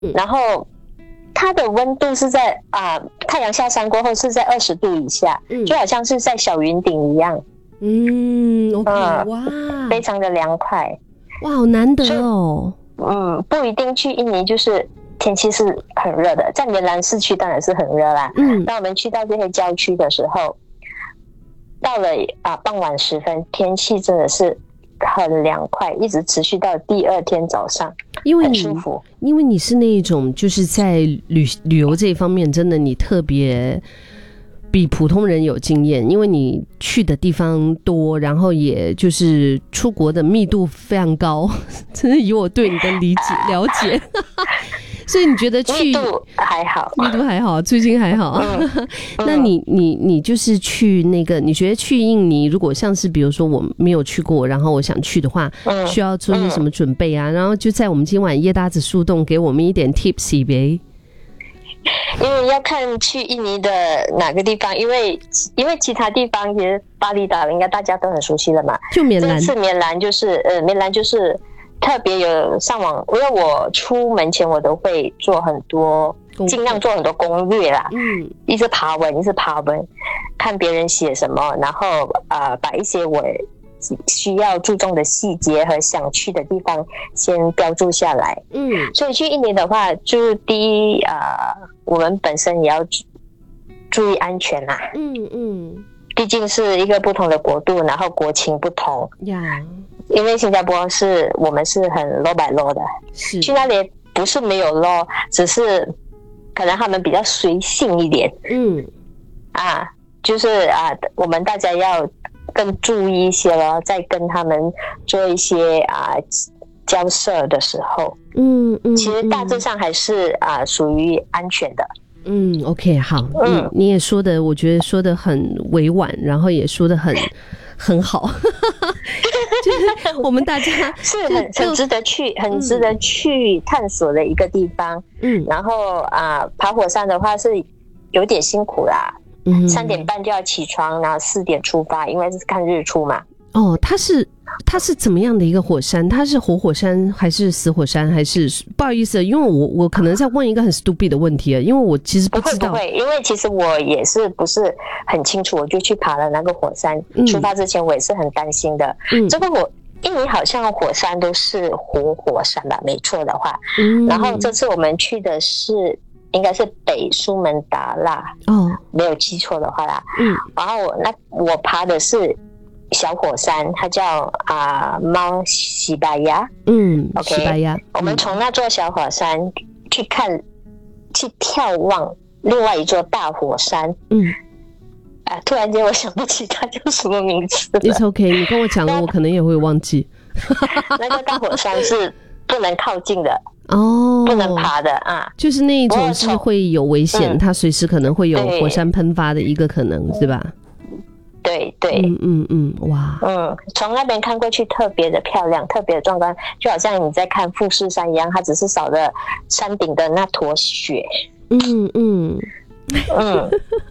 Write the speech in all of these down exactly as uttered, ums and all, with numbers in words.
然后它的温度是在啊、呃、太阳下山过后是在二十度以下，嗯，就好像是在小云顶一样。 嗯 ，OK，嗯，哇， 非常的凉快， 哇，好难得哦。 嗯，不一定去印尼就是天气是很热的，在棉兰市区当然是很热啦。嗯，当我们去到这些郊区的时候，到了啊傍晚时分，天气真的是很凉快，一直持续到第二天早上， 因为你很舒服。 因为你是那一种就是在旅旅游这一方面，真的你特别比普通人有经验，因为你去的地方多，然后也就是出国的密度非常高，真的以我对你的理解了解。所以你觉得去密度还好， 密度还好，最近还好。嗯、那你你你就是去那个，你觉得去印尼，如果像是比如说我没有去过，然后我想去的话，嗯、需要做些什么准备啊？嗯、然后就在我们今晚叶搭子树洞给我们一点 tips 呗。 因为要看去印尼的哪个地方，因为因为其他地方其实巴厘岛应该大家都很熟悉了嘛。 就棉兰， 这次棉兰就是呃棉兰就是特别有上网，因为我出门前我都会做很多，尽量做很多攻略啦。嗯，一直爬文，一直爬文，看别人写什么，然后呃把一些我需要注重的细节和想去的地方先标注下来。嗯，所以去印尼的话，就第一呃，我们本身也要注意安全啦。嗯嗯，毕竟是一个不同的国度，然后国情不同呀。因为新加坡是我们是很 low by low 的，是去那里不是没有 low， 只是可能他们比较随性一点。嗯，啊，就是啊，我们大家要更注意一些咯，在跟他们做一些啊交涉的时候，嗯嗯，其实大致上还是啊属于安全的。 嗯 ，OK， 好，嗯，你也说的，我觉得说的很委婉，然后也说的很很好，就是我们大家是很很值得去，很值得去探索的一个地方。嗯，然后啊，爬火山的话是有点辛苦啦。嗯，三点半就要起床，然后四点出发，因为是看日出嘛。 哦，它是它是怎么样的一个火山？它是活火山还是死火山？还是不好意思，因为我我可能在问一个很 stupid 的问题，因为我其实不知道。 不会不会，因为其实我也是不是很清楚，我就去爬了那个火山。嗯、出发之前我也是很担心的。嗯，这个我印尼好像火山都是活火山吧，没错的话。嗯，然后这次我们去的是。应该是北苏门答腊哦，没有记错的话啦。嗯，然后我那我爬的是小火山，它叫啊猫西巴亚。嗯 ，OK， 西巴亚。我们从那座小火山去看，去眺望另外一座大火山。嗯，啊，突然间我想不起它叫什么名字了。 It's OK， 你跟我讲了，我可能也会忘记。 那个大火山是不能靠近的。哦，不能爬的啊， 就是那一种是会有危险，嗯、它随时可能会有火山喷发的一个可能，是吧？ 对对， 嗯嗯嗯，哇， 嗯，从那边看过去特别的漂亮，特别的壮观，就好像你在看富士山一样，它只是少了山顶的那坨雪。嗯嗯嗯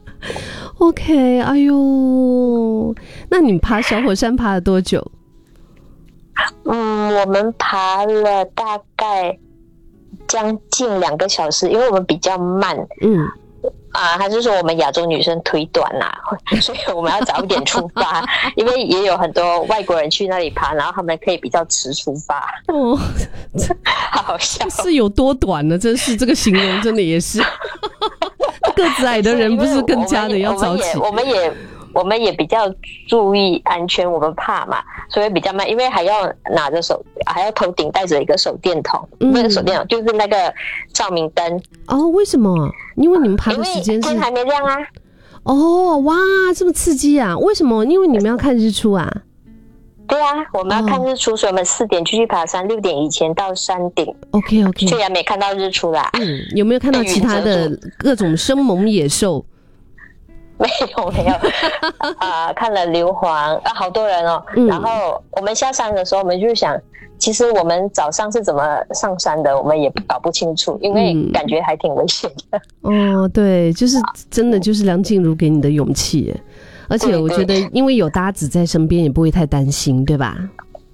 ，OK， 哎呦，那你爬小火山爬了多久？ 嗯，我们爬了大概将近两个小时，因为我们比较慢。嗯，啊，他就说我们亚洲女生腿短啦、啊，所以我们要早一点出发，因为也有很多外国人去那里爬，然后他们可以比较迟出发。哦，好笑， 是有多短呢？真是这个形容真的也是，个子矮的人不是更加的要早起？ 我们也。我们也我们也比较注意安全，我们怕嘛，所以比较慢，因为还要拿着手，还要头顶带着一个手电筒，嗯、那个手电筒就是那个照明灯。 哦，为什么？因为你们爬的时间是天还没亮啊。 哦，哇，这么刺激啊！为什么？因为你们要看日出啊。 对啊，我们要看日出，哦、所以我们四点就去爬山，六点以前到山顶。 OK OK。 虽然没看到日出啦。 嗯，有没有看到其他的各种生猛野兽？ 没有没有啊、呃，看了硫磺啊，好多人哦、嗯。然后我们下山的时候，我们就想，其实我们早上是怎么上山的，我们也搞不清楚，因为感觉还挺危险的。 嗯、哦，对，就是真的就是梁静茹给你的勇气，而且我觉得因为有搭子在身边，也不会太担心，对吧？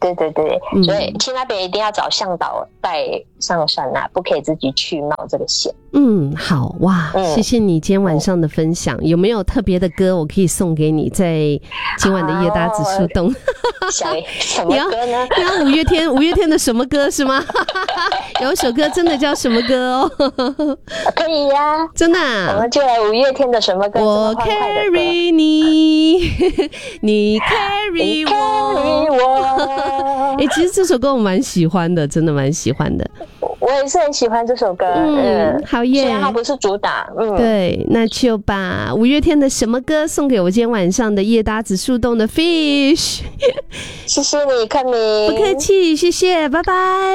对对对，嗯、所以去那边一定要找向导带上山啊，不可以自己去冒这个险。 嗯，好哇、嗯，谢谢你今天晚上的分享。嗯、有没有特别的歌我可以送给你，在今晚的夜搭子树洞？ 想什么歌呢？ 你要五月天，五月天的什么歌是吗？有一首歌真的叫什么歌哦？ 可以呀、啊， 真的、啊， 我们就来五月天的什么歌？ 我 carry 你，你 carry 我。我。哎、欸，其实这首歌我蛮喜欢的，真的蛮喜欢的。 我也是很喜欢这首歌， 嗯，嗯好耶。 虽然它不是主打，嗯， 对，那就把五月天的什么歌送给我今天晚上的夜搭子树洞的 Fish。 谢谢你，看你， 不客气，谢谢，拜拜。